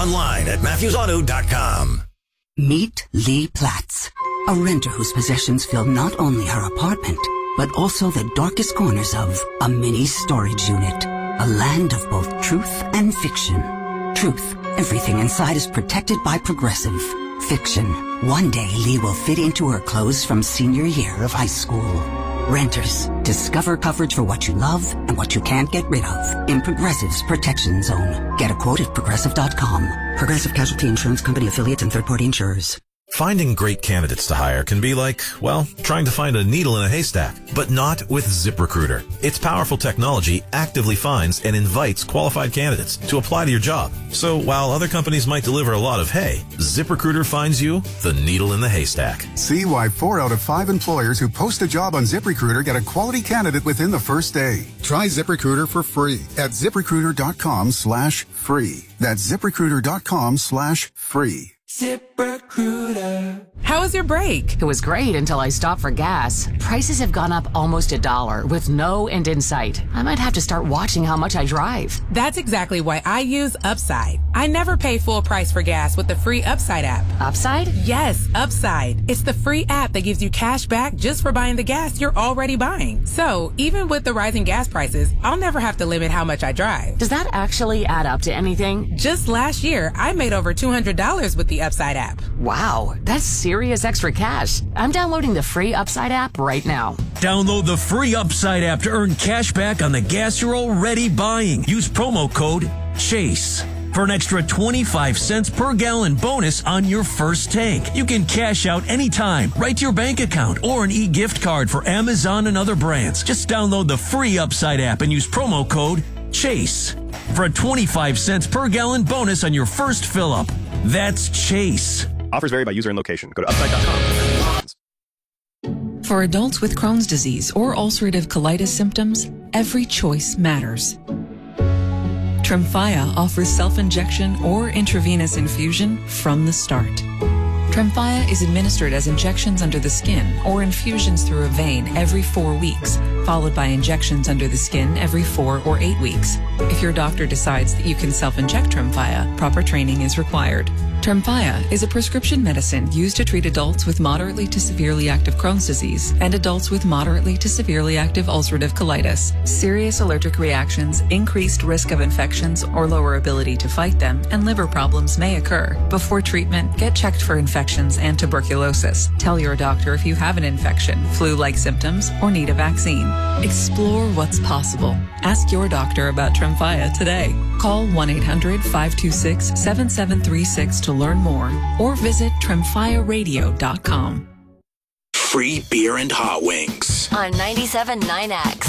online at MatthewsAuto.com. Meet Lee Platts, a renter whose possessions fill not only her apartment, but also the darkest corners of a mini storage unit. A land of both truth and fiction. Truth, everything inside is protected by Progressive. Fiction, one day Lee will fit into her clothes from senior year of high school. Renters, discover coverage for what you love and what you can't get rid of in Progressive's Protection Zone. Get a quote at Progressive.com. Progressive Casualty Insurance Company affiliates and third-party insurers. Finding great candidates to hire can be like, well, trying to find a needle in a haystack, but not with ZipRecruiter. Its powerful technology actively finds and invites qualified candidates to apply to your job. So while other companies might deliver a lot of hay, ZipRecruiter finds you the needle in the haystack. See why 4 out of 5 employers who post a job on ZipRecruiter get a quality candidate within the first day. Try ZipRecruiter for free at ZipRecruiter.com/free. That's ZipRecruiter.com/free. ZipRecruiter. How was your break? It was great until I stopped for gas. Prices have gone up almost $1 with no end in sight. I might have to start watching how much I drive. That's exactly why I use Upside. I never pay full price for gas with the free Upside app. Upside? Yes, Upside. It's the free app that gives you cash back just for buying the gas you're already buying. So, even with the rising gas prices, I'll never have to limit how much I drive. Does that actually add up to anything? Just last year, I made over $200 with the Upside app. Wow, that's serious extra cash. I'm downloading the free Upside app right now. Download the free Upside app to earn cash back on the gas you're already buying. Use promo code CHASE for an extra 25 cents per gallon bonus on your first tank. You can cash out anytime, right to your bank account, or an e-gift card for Amazon and other brands. Just download the free Upside app and use promo code CHASE for a 25 cents per gallon bonus on your first fill-up. That's Chase. Offers vary by user and location. Go to upside.com. For adults with Crohn's disease or ulcerative colitis symptoms, every choice matters. Tremfya offers self-injection or intravenous infusion from the start. Tremfya is administered as injections under the skin or infusions through a vein every 4 weeks, followed by injections under the skin every 4 or 8 weeks. If your doctor decides that you can self-inject Tremfya, proper training is required. Tremfya is a prescription medicine used to treat adults with moderately to severely active Crohn's disease and adults with moderately to severely active ulcerative colitis. Serious allergic reactions, increased risk of infections or lower ability to fight them, and liver problems may occur. Before treatment, get checked for infections and tuberculosis. Tell your doctor if you have an infection, flu-like symptoms, or need a vaccine. Explore what's possible. Ask your doctor about Tremfya today. Call 1-800-526-7736 to learn more or visit TremfyaRadio.com. Free beer and hot wings on 97.9X.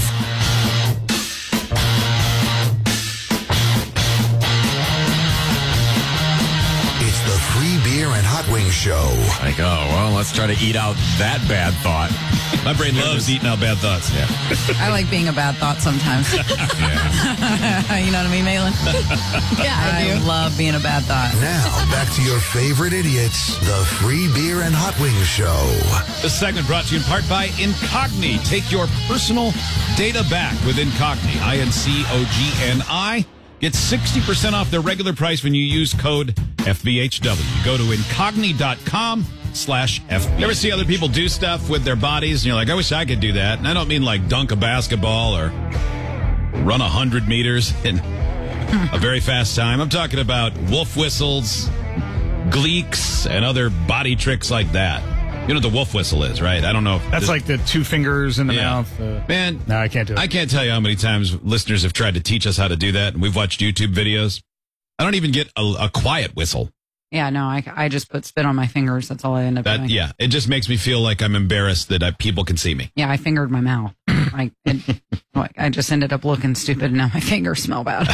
It's the free beer and hot wings show. Like, oh, well, let's try to eat out that bad thought. My brain loves eating out bad thoughts. Yeah. I like being a bad thought sometimes. You know what I mean, Malin? Yeah, I love being a bad thought. Now, back to your favorite idiots, the free beer and hot wings show. This segment brought to you in part by Incogni. Take your personal data back with Incogni. INCOGNI. Get 60% off their regular price when you use code FBHW. Go to incogni.com/FB. You ever see other people do stuff with their bodies and you're like, I wish I could do that? And I don't mean like dunk a basketball or run 100 meters in a very fast time. I'm talking about wolf whistles, gleeks, and other body tricks like that. You know what the wolf whistle is, right? I don't know. That's like the 2 fingers in the mouth. Man, no, I can't do it. I can't tell you how many times listeners have tried to teach us how to do that, and we've watched YouTube videos. I don't even get a quiet whistle. Yeah, no, I just put spit on my fingers. That's all I end up doing. Yeah, it just makes me feel like I'm embarrassed that people can see me. Yeah, I fingered my mouth. I just ended up looking stupid, and now my fingers smell bad.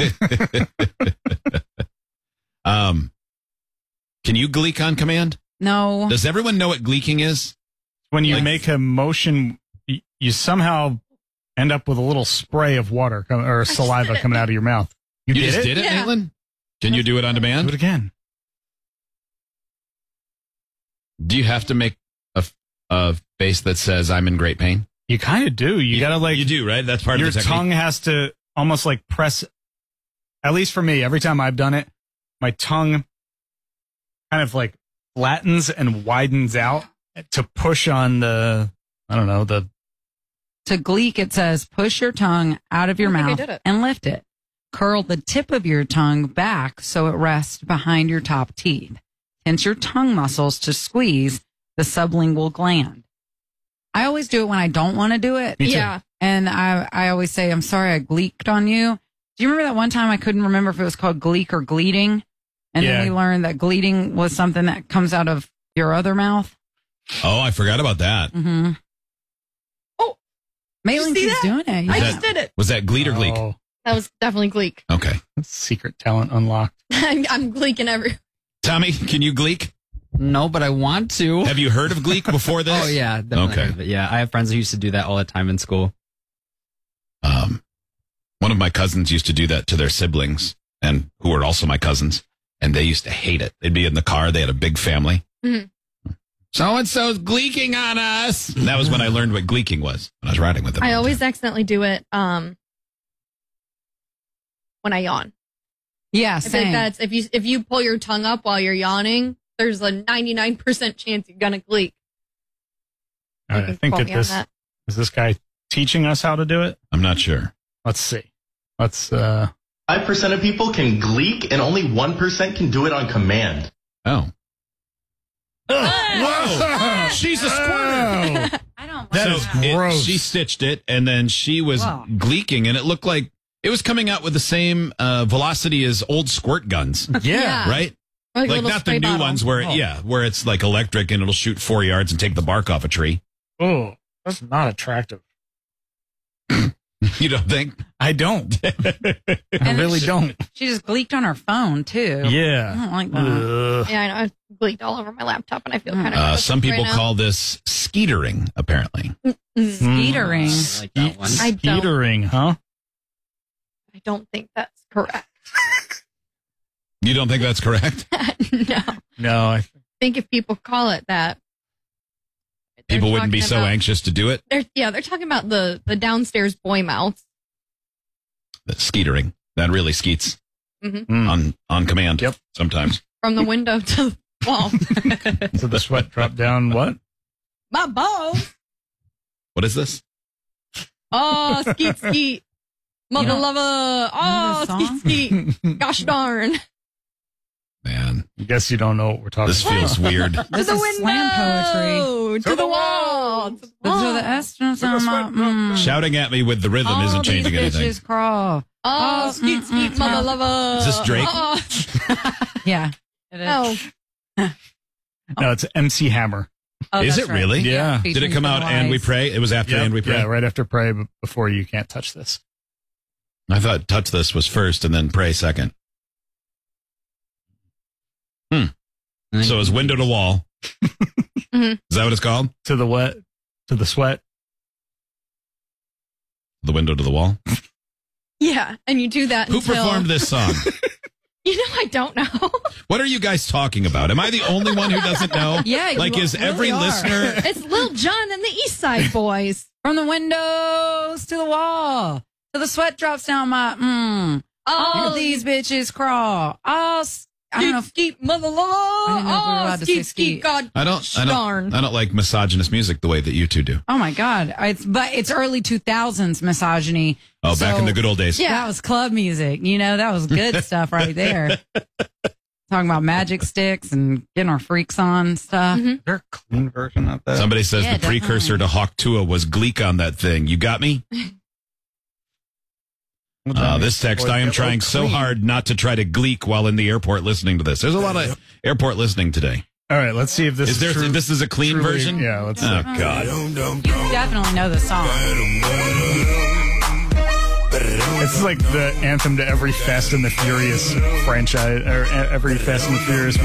Can you gleek on command? No. Does everyone know what gleeking is? When you make a motion, you somehow end up with a little spray of water or saliva coming out of your mouth. You just did it, yeah. Maitland? Can you do it on demand? Do it again. Do you have to make a face that says I'm in great pain? You kind of do. You got to you do, right? That's part of the technique. Your tongue has to almost press, at least for me, every time I've done it, my tongue kind of like flattens and widens out to push on the, To gleek, it says, push your tongue out of your mouth and lift it. Curl the tip of your tongue back so it rests behind your top teeth. Tense your tongue muscles to squeeze the sublingual gland. I always do it when I don't want to do it. Yeah. And I always say, I'm sorry I gleeked on you. Do you remember that one time I couldn't remember if it was called gleek or gleeding? And then we learned that gleeding was something that comes out of your other mouth. Oh, I forgot about that. Mm-hmm. Oh, Malin keeps doing it. I just did it. Was that gleed or gleek? That was definitely gleek. Okay. Secret talent unlocked. I'm gleeking every. Tommy, can you gleek? No, but I want to. Have you heard of gleek before this? Oh, yeah. Definitely heard of it. Yeah, I have friends who used to do that all the time in school. One of my cousins used to do that to their siblings, and who were also my cousins, and they used to hate it. They'd be in the car. They had a big family. Mm-hmm. So-and-so's gleeking on us. And that was when I learned what gleeking was, when I was riding with them. I always accidentally do it when I yawn. Yeah, I think that's if you pull your tongue up while you're yawning, there's a 99% chance you're gonna gleek. All right, I think is this guy teaching us how to do it? I'm not sure. Let's see. 5% of people can gleek, and only 1% can do it on command. Oh. Whoa! She's a squirter. That is gross. She stitched it, and then she was gleeking, and it looked like it was coming out with the same velocity as old squirt guns. Yeah. Right? Like not the new ones where where it's like electric and it'll shoot 4 yards and take the bark off a tree. Oh, that's not attractive. You don't think? I don't. I really don't. She just gleeked on her phone, too. Yeah. I don't like that. Yeah, I know. I gleeked all over my laptop, and I feel kind of. Some people call this skeetering, apparently. Skeetering. I like that one. Skeetering, huh? I don't think that's correct. You don't think that's correct? No. No. I think if people call it that, people wouldn't be so anxious to do it? They're talking about the downstairs boy mouths. The skeetering. That really skeets on command. Yep. Sometimes. From the window to the wall. So the sweat dropped down what? My balls. What is this? Oh, skeet, skeet. Mother lover. Oh, skeet, skeet. Gosh darn. Man. I guess you don't know what we're talking about. This feels weird. This is slam poetry. To the wall. To the astronauts. Shouting at me with the rhythm isn't changing anything. Bitches crawl. Oh, skeet, skeet, mother lover. Is this Drake? Yeah. It is. No, it's MC Hammer. Oh, is it really? Yeah. Did it come out And We Pray? It was after And We Pray? Yeah, right after Pray, but before You Can't Touch This. I thought Touch This was first and then Pray second. So it's Window to Wall. Is that what it's called? To the Sweat. The Window to the Wall? Yeah, and you do that Who performed this song? I don't know. What are you guys talking about? Am I the only one who doesn't know? Yeah, like is every listener? It's Lil Jon and the East Side Boys. From the windows to the wall, to the sweat drops down my. All these bitches crawl. I don't know. Skeet, mother love. I didn't know if we were allowed to say skeet. God, I don't like misogynist music the way that you two do. Oh my God! It's early 2000s misogyny. Oh, back in the good old days. Yeah, that was club music. That was good stuff right there. Talking about magic sticks and getting our freaks on and stuff. Is there a clean version of that? Somebody says the precursor to Hawk Tuah was Gleek on that thing. You got me? This text, I am trying so hard not to try to gleek while in the airport listening to this. There's a lot of airport listening today. All right, let's see if this is true. This is a clean version? Yeah, let's see. Oh, God. You definitely know the song. It's like the anthem to every Fast and the Furious franchise, or every Fast and the Furious